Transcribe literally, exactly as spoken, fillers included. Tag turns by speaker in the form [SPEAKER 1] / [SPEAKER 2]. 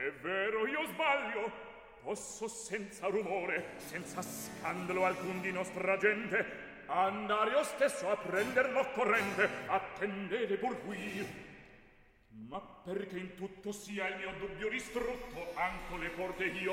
[SPEAKER 1] È vero, io sbaglio. Posso senza rumore, senza scandalo alcun di nostra gente, andare io stesso a prender l'occorrente. Attendete pur qui. Ma perché in tutto sia il mio dubbio distrutto, anco le porte io